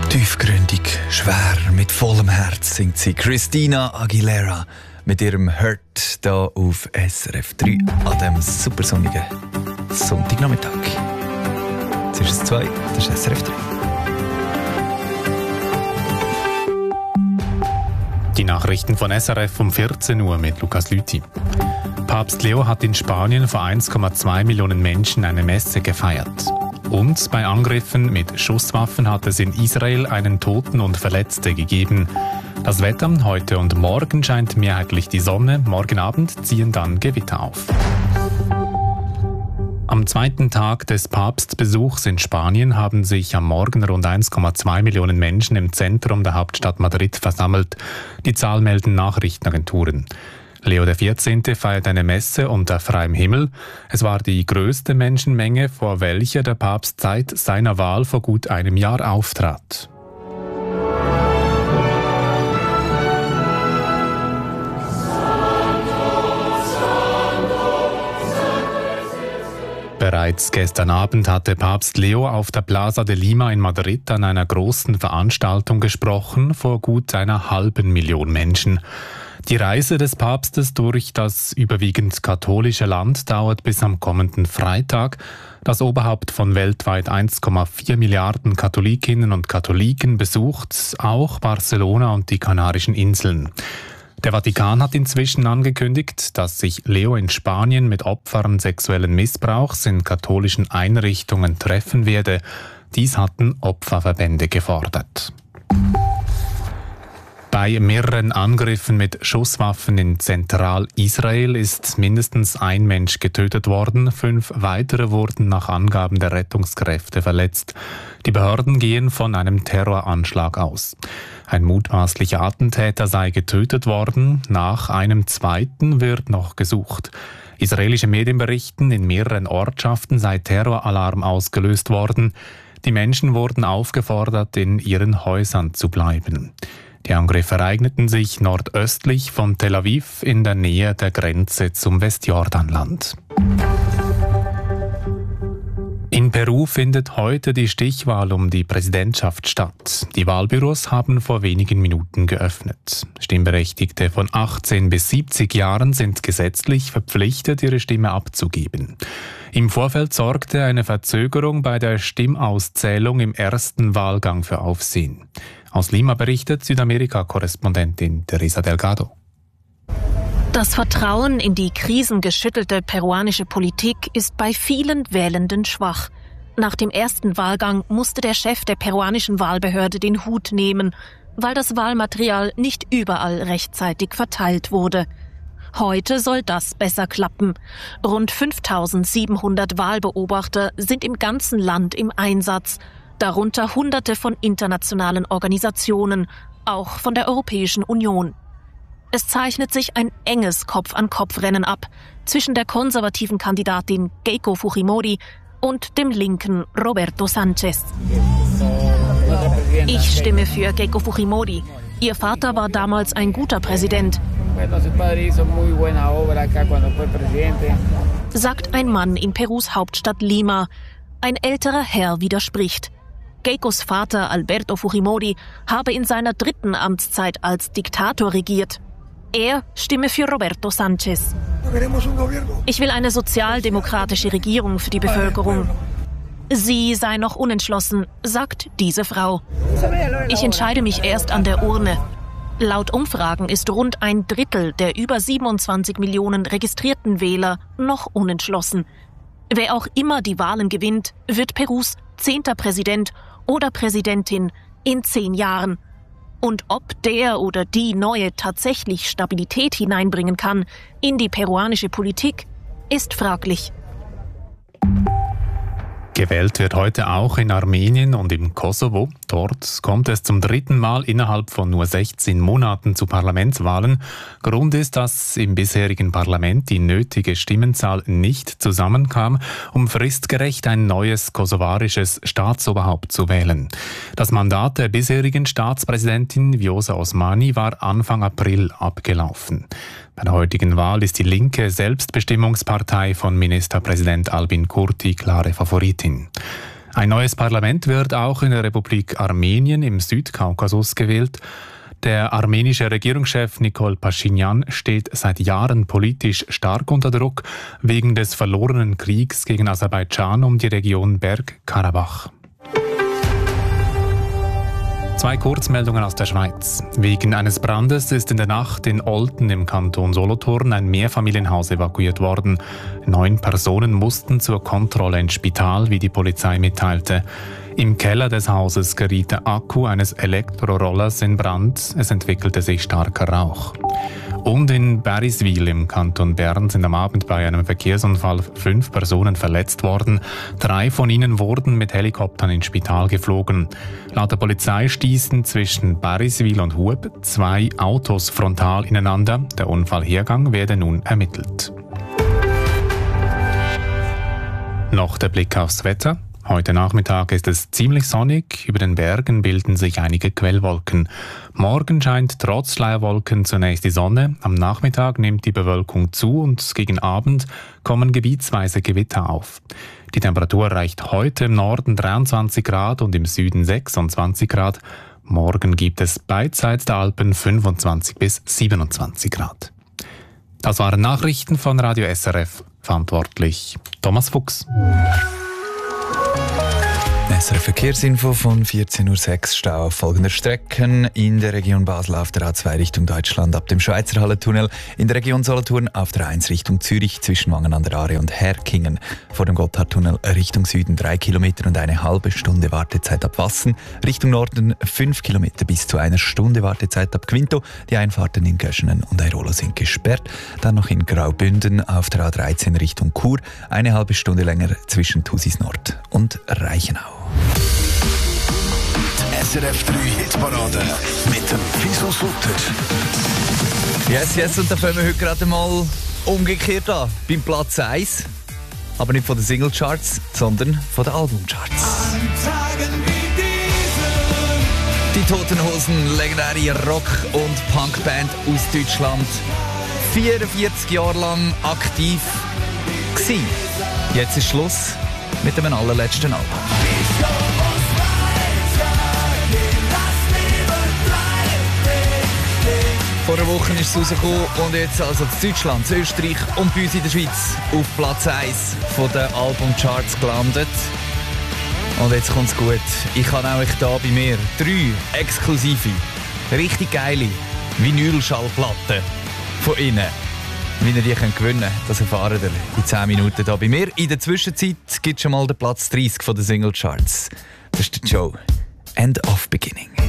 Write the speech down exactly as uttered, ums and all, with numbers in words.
Tiefgründig, schwer, mit vollem Herz singt sie Christina Aguilera mit ihrem Hurt hier auf S R F drei an diesem supersonnigen Sonntagnachmittag. Jetzt ist es zwei, das ist S R F drei. Die Nachrichten von S R F um vierzehn Uhr mit Lukas Lüthi. Papst Leo hat in Spanien vor eins Komma zwei Millionen Menschen eine Messe gefeiert. Und bei Angriffen mit Schusswaffen hat es in Israel einen Toten und Verletzte gegeben. Das Wetter heute und morgen scheint mehrheitlich die Sonne, morgen Abend ziehen dann Gewitter auf. Am zweiten Tag des Papstbesuchs in Spanien haben sich am Morgen rund eins Komma zwei Millionen Menschen im Zentrum der Hauptstadt Madrid versammelt. Die Zahl melden Nachrichtenagenturen. Leo der vierzehnte feiert eine Messe unter freiem Himmel. Es war die größte Menschenmenge, vor welcher der Papst seit seiner Wahl vor gut einem Jahr auftrat. Bereits gestern Abend hatte Papst Leo auf der Plaza de Lima in Madrid an einer großen Veranstaltung gesprochen, vor gut einer halben Million Menschen. Die Reise des Papstes durch das überwiegend katholische Land dauert bis am kommenden Freitag. Das Oberhaupt von weltweit eins Komma vier Milliarden Katholikinnen und Katholiken besucht auch Barcelona und die Kanarischen Inseln. Der Vatikan hat inzwischen angekündigt, dass sich Leo in Spanien mit Opfern sexuellen Missbrauchs in katholischen Einrichtungen treffen werde. Dies hatten Opferverbände gefordert. Bei mehreren Angriffen mit Schusswaffen in Zentral-Israel ist mindestens ein Mensch getötet worden, fünf weitere wurden nach Angaben der Rettungskräfte verletzt. Die Behörden gehen von einem Terroranschlag aus. Ein mutmaßlicher Attentäter sei getötet worden, nach einem zweiten wird noch gesucht. Israelische Medien berichten, in mehreren Ortschaften sei Terroralarm ausgelöst worden. Die Menschen wurden aufgefordert, in ihren Häusern zu bleiben. Die Angriffe ereigneten sich nordöstlich von Tel Aviv in der Nähe der Grenze zum Westjordanland. In Peru findet heute die Stichwahl um die Präsidentschaft statt. Die Wahlbüros haben vor wenigen Minuten geöffnet. Stimmberechtigte von achtzehn bis siebzig Jahren sind gesetzlich verpflichtet, ihre Stimme abzugeben. Im Vorfeld sorgte eine Verzögerung bei der Stimmauszählung im ersten Wahlgang für Aufsehen. Aus Lima berichtet Südamerika-Korrespondentin Teresa Delgado. Das Vertrauen in die krisengeschüttelte peruanische Politik ist bei vielen Wählenden schwach. Nach dem ersten Wahlgang musste der Chef der peruanischen Wahlbehörde den Hut nehmen, weil das Wahlmaterial nicht überall rechtzeitig verteilt wurde. Heute soll das besser klappen. Rund fünftausendsiebenhundert Wahlbeobachter sind im ganzen Land im Einsatz, darunter Hunderte von internationalen Organisationen, auch von der Europäischen Union. Es zeichnet sich ein enges Kopf-an-Kopf-Rennen ab zwischen der konservativen Kandidatin Keiko Fujimori und dem linken Roberto Sánchez. Ich stimme für Keiko Fujimori. Ihr Vater war damals ein guter Präsident, sagt ein Mann in Perus Hauptstadt Lima. Ein älterer Herr widerspricht. Keikos Vater Alberto Fujimori habe in seiner dritten Amtszeit als Diktator regiert. Er stimme für Roberto Sánchez. Ich will eine sozialdemokratische Regierung für die Bevölkerung. Sie sei noch unentschlossen, sagt diese Frau. Ich entscheide mich erst an der Urne. Laut Umfragen ist rund ein Drittel der über siebenundzwanzig Millionen registrierten Wähler noch unentschlossen. Wer auch immer die Wahlen gewinnt, wird Perus zehnter Präsident oder Präsidentin in zehn Jahren. Und ob der oder die Neue tatsächlich Stabilität hineinbringen kann in die peruanische Politik, ist fraglich. Gewählt wird heute auch in Armenien und im Kosovo. Dort kommt es zum dritten Mal innerhalb von nur sechzehn Monaten zu Parlamentswahlen. Grund ist, dass im bisherigen Parlament die nötige Stimmenzahl nicht zusammenkam, um fristgerecht ein neues kosovarisches Staatsoberhaupt zu wählen. Das Mandat der bisherigen Staatspräsidentin Vjosa Osmani war Anfang April abgelaufen. Bei der heutigen Wahl ist die linke Selbstbestimmungspartei von Ministerpräsident Albin Kurti klare Favoritin. Ein neues Parlament wird auch in der Republik Armenien im Südkaukasus gewählt. Der armenische Regierungschef Nikol Paschinjan steht seit Jahren politisch stark unter Druck wegen des verlorenen Kriegs gegen Aserbaidschan um die Region Bergkarabach. Zwei Kurzmeldungen aus der Schweiz. Wegen eines Brandes ist in der Nacht in Olten im Kanton Solothurn ein Mehrfamilienhaus evakuiert worden. Neun Personen mussten zur Kontrolle ins Spital, wie die Polizei mitteilte. Im Keller des Hauses geriet der Akku eines Elektrorollers in Brand. Es entwickelte sich starker Rauch. Und in Beriswil im Kanton Bern sind am Abend bei einem Verkehrsunfall fünf Personen verletzt worden. Drei von ihnen wurden mit Helikoptern ins Spital geflogen. Laut der Polizei stießen zwischen Beriswil und Hub zwei Autos frontal ineinander. Der Unfallhergang werde nun ermittelt. Noch der Blick aufs Wetter. Heute Nachmittag ist es ziemlich sonnig, über den Bergen bilden sich einige Quellwolken. Morgen scheint trotz Schleierwolken zunächst die Sonne, am Nachmittag nimmt die Bewölkung zu und gegen Abend kommen gebietsweise Gewitter auf. Die Temperatur erreicht heute im Norden dreiundzwanzig Grad und im Süden sechsundzwanzig Grad. Morgen gibt es beidseits der Alpen fünfundzwanzig bis siebenundzwanzig Grad. Das waren Nachrichten von Radio S R F, verantwortlich Thomas Fuchs. S R F-Verkehrsinfo von vierzehn Uhr sechs. Stau auf folgender Strecken. In der Region Basel auf der A zwei Richtung Deutschland ab dem Schweizer Hallentunnel. In der Region Solothurn auf der eins Richtung Zürich zwischen Wangen an der Aare und Herkingen. Vor dem Gotthardtunnel Richtung Süden drei Kilometer und eine halbe Stunde Wartezeit ab Wassen. Richtung Norden fünf Kilometer bis zu einer Stunde Wartezeit ab Quinto. Die Einfahrten in Göschenen und Airolo sind gesperrt. Dann noch in Graubünden auf der A dreizehn Richtung Chur. Eine halbe Stunde länger zwischen Thusis Nord und Reichenau. Die S R F drei Hitparade mit dem Fisel Sutter. Yes, yes, und da fangen wir heute gerade mal umgekehrt an. Beim Platz eins. Aber nicht von den Singlecharts, sondern von den Albumcharts. An Tagen wie diesen. Die Toten Hosen, legendäre Rock- und Punkband aus Deutschland. vierundvierzig Jahre lang aktiv gewesen. Jetzt ist Schluss mit dem allerletzten Album. Vor einer Woche ist es rausgekommen und jetzt also in Deutschland, in Österreich und bei uns in der Schweiz auf Platz eins der Albumcharts gelandet. Und jetzt kommt's gut. Ich habe nämlich hier bei mir drei exklusive, richtig geile Vinylschallplatten von innen. Wie ihr die könnt gewinnen könnt, das erfahren ihr in zehn Minuten hier bei mir. In der Zwischenzeit gibt es schon mal den Platz dreißig von den Singlecharts. Das ist der Joe. End of Beginning.